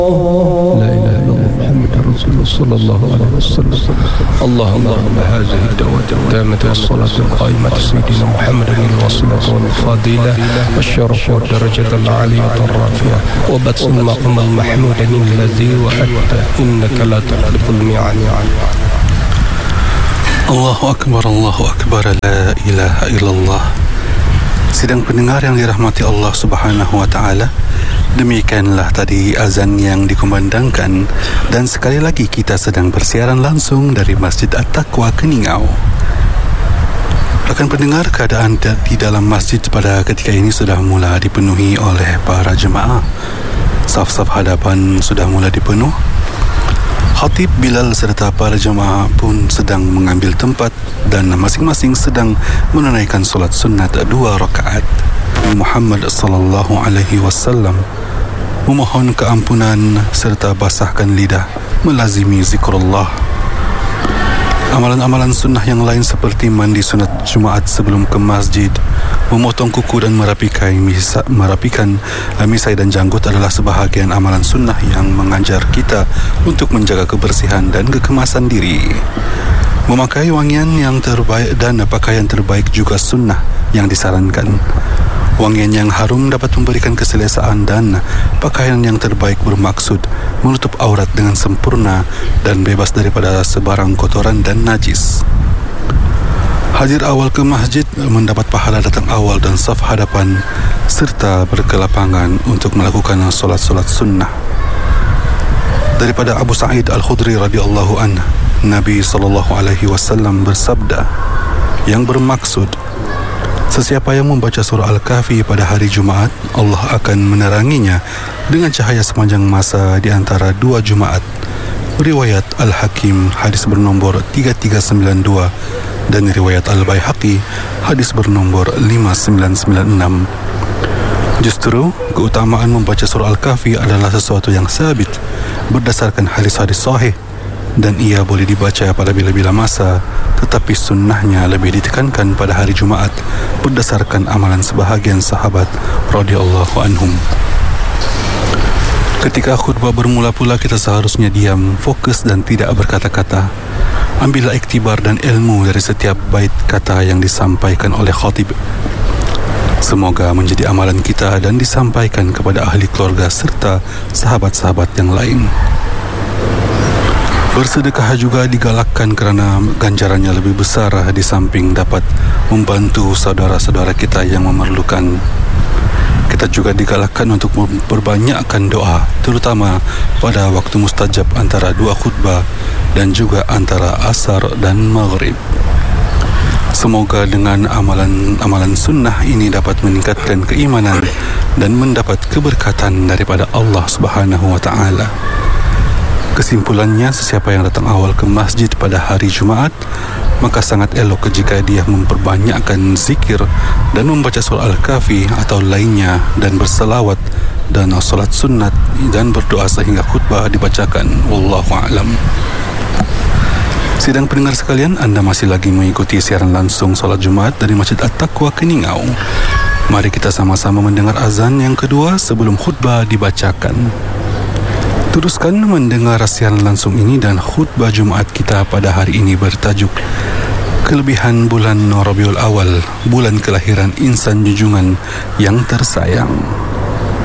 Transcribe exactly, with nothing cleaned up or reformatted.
لا إله إلا الله محمد رسول الله صلى الله عليه وسلم. اللهم رب هذه الدعوة التامة والصلاة القائمة سيدنا محمد الوسيلة والفضيلة والشرف والدرجة العالية الرافعة وبث المقام المحمود الذي وعدته إنك لا تخلف الميعاد. Allahu Akbar, Allahu Akbar, la ilaha illallah. Sidang pendengar yang dirahmati Allah Subhanahu wa Ta'ala, demikianlah tadi azan yang dikumandangkan, dan sekali lagi kita sedang bersiaran langsung dari Masjid At-Taqwa Keningau. Akan pendengar, keadaan di dalam masjid pada ketika ini sudah mula dipenuhi oleh para jemaah. Saf-saf hadapan sudah mula dipenuh. Khatib, Bilal serta para jemaah pun sedang mengambil tempat dan masing-masing sedang menunaikan solat sunat dua rakaat. Muhammad sallallahu alaihi wasallam memohon keampunan serta basahkan lidah melazimi zikrullah. Amalan-amalan sunnah yang lain seperti mandi sunat Jumaat sebelum ke masjid, memotong kuku dan merapikan misai, merapikan misai dan janggut adalah sebahagian amalan sunnah yang mengajar kita untuk menjaga kebersihan dan kekemasan diri. Memakai wangian yang terbaik dan pakaian terbaik juga sunnah yang disarankan. Wangian yang harum dapat memberikan keselesaan dan pakaian yang terbaik bermaksud menutup aurat dengan sempurna dan bebas daripada sebarang kotoran dan najis. Hadir awal ke masjid mendapat pahala datang awal dan saf hadapan serta berkelapangan untuk melakukan solat-solat sunnah. Daripada Abu Sa'id Al-Khudri radhiyallahu anhu, Nabi sallallahu alaihi wasallam bersabda yang bermaksud, sesiapa yang membaca surah Al-Kahfi pada hari Jumaat, Allah akan meneranginya dengan cahaya sepanjang masa di antara dua Jumaat. Riwayat Al-Hakim hadis bernombor tiga tiga sembilan dua dan riwayat Al-Baihaqi hadis bernombor lima sembilan sembilan enam. Justru keutamaan membaca surah Al-Kahfi adalah sesuatu yang sabit berdasarkan hadis-hadis sahih, dan ia boleh dibaca pada bila-bila masa, tetapi sunnahnya lebih ditekankan pada hari Jumaat berdasarkan amalan sebahagian sahabat radhiyallahu anhum. Ketika khutbah bermula pula kita seharusnya diam, fokus dan tidak berkata-kata. Ambillah iktibar dan ilmu dari setiap bait kata yang disampaikan oleh khatib. Semoga menjadi amalan kita dan disampaikan kepada ahli keluarga serta sahabat-sahabat yang lain. Bersedekah juga digalakkan kerana ganjarannya lebih besar di samping dapat membantu saudara-saudara kita yang memerlukan. Kita juga digalakkan untuk memperbanyakkan doa, terutama pada waktu mustajab antara dua khutbah dan juga antara asar dan maghrib. Semoga dengan amalan-amalan sunnah ini dapat meningkatkan keimanan dan mendapat keberkatan daripada Allah Subhanahu wa Ta'ala. Kesimpulannya, sesiapa yang datang awal ke masjid pada hari Jumaat, maka sangat elok jika dia memperbanyakkan zikir dan membaca surah Al-Kahfi atau lainnya dan berselawat dan solat sunat dan berdoa sehingga khutbah dibacakan. Wallahu a'lam. Sidang pendengar sekalian, anda masih lagi mengikuti siaran langsung solat Jumaat dari Masjid At-Taqwa Keningau. Mari kita sama-sama mendengar azan yang kedua sebelum khutbah dibacakan. Teruskan mendengar siaran langsung ini dan khutbah Jumaat kita pada hari ini bertajuk Kelebihan Bulan Rabiul Awal, bulan kelahiran insan junjungan yang tersayang.